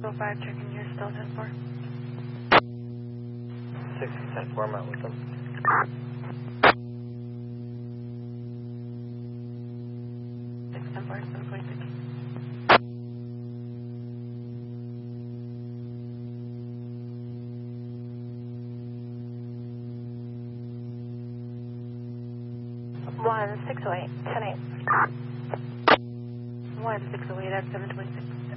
605, checking you're still 10-4. 610-4, I'm out with them. 610-4, 746. One 608, 10-8. 1 608 at 726.